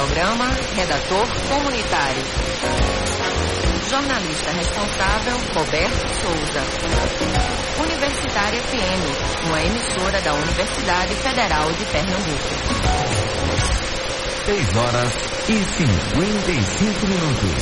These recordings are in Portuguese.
programa, redator comunitário. Jornalista responsável, Roberto Souza. Universitária FM, uma emissora da Universidade Federal de Pernambuco. 6h55.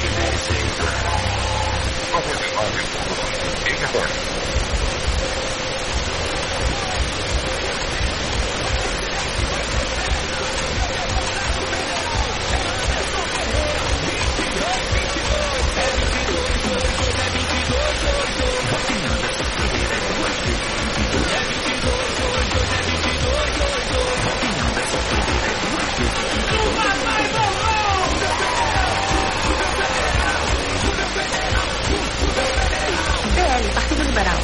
PL, Partido Liberal.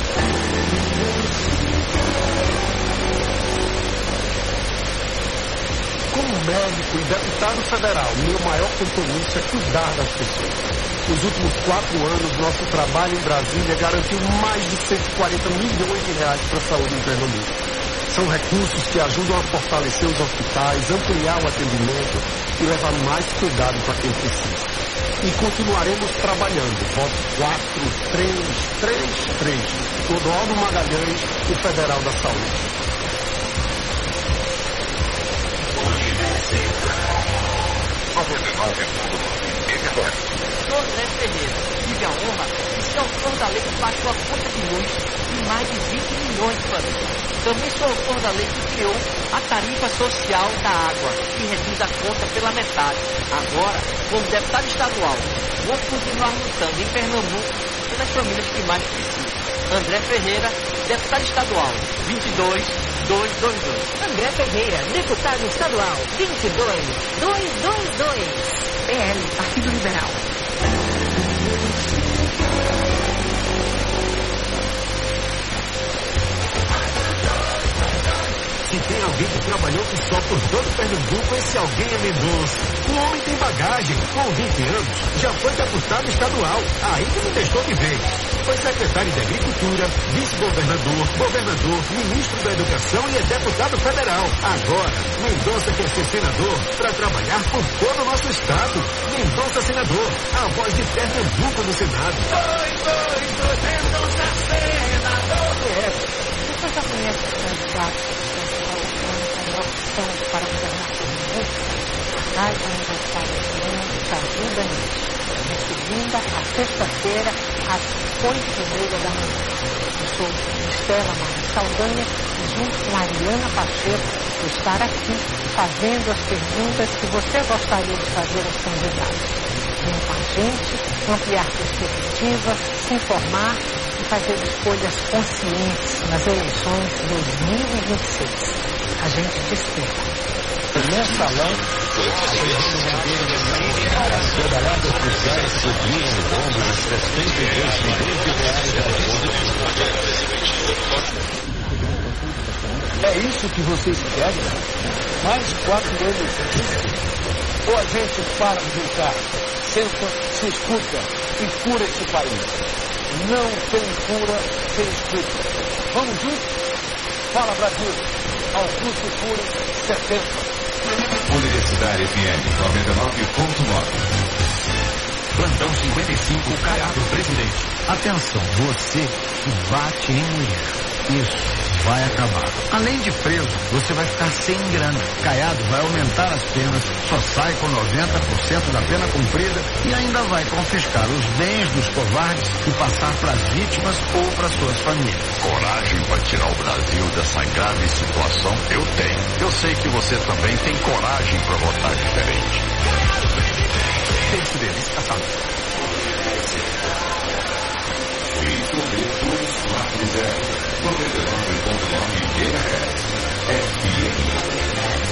Como médico e deputado federal, meu maior compromisso é cuidar das pessoas. Nos últimos 4 anos, nosso trabalho em Brasília garantiu mais de 140 milhões de reais para a saúde em Pernambuco. São recursos que ajudam a fortalecer os hospitais, ampliar o atendimento e levar mais cuidado para quem precisa. E continuaremos trabalhando. Voto 4333. Clodoaldo Magalhães, o Federal da Saúde. Sou André Ferreira, tive a honra de ser autor da lei que baixou a conta de luz de mais de 20 milhões de famílias. Também sou autor da lei que criou a tarifa social da água, que reduz a conta pela metade. Agora, como deputado estadual, vou continuar lutando em Pernambuco pelas famílias que mais precisam. André Ferreira, deputado estadual, 22222. André Ferreira, deputado estadual, 22222. PL, Partido Liberal. Se tem alguém que trabalhou que só por todo Pernambuco, esse alguém é Mendonça. O homem tem bagagem, com 20 anos, já foi deputado estadual, aí que me deixou de vez. Foi secretário de Agricultura, vice-governador, governador, ministro da Educação e é deputado federal. Agora, Mendonça quer ser senador para trabalhar por todo o nosso estado. Mendonça senador, a voz de Pernambuco no Senado. Mendonça senador. Você já conhece o candidato para governar Pernambuco? Mais um aniversário de está ajuda nisso. De segunda a sexta-feira, às 8h30 da manhã. Eu sou Estela Maria Saldanha e junto com Ariana Pacheco vou estar aqui fazendo as perguntas que você gostaria de fazer aos candidatos. Venha com a gente, ampliar perspectivas, se informar e fazer escolhas conscientes nas eleições de 2026. A gente te espera. Mensalão, Trabalhadas sociais subiram o bombo de 72 milhões de reais. é isso que vocês querem? Mais 4 anos disso? Ou a gente para de brincar, senta, se escuta e cura esse país? Não tem cura sem escuta. Vamos juntos? Fala, Brasil. Augusto Cury, 70. Universitária FM 99.9. Plantão 55, Caiado Presidente. Atenção, você que bate em mulher. Isso vai acabar. Além de preso, você vai ficar sem grana. Caiado vai aumentar as penas, só sai com 90% da pena cumprida e ainda vai confiscar os bens dos covardes e passar para as vítimas ou para suas famílias. Coragem para tirar o Brasil dessa grave situação? Eu tenho. Eu sei que você também tem coragem para votar diferente. Pense deles, a saúde. 5.240 99.9 GHz FM.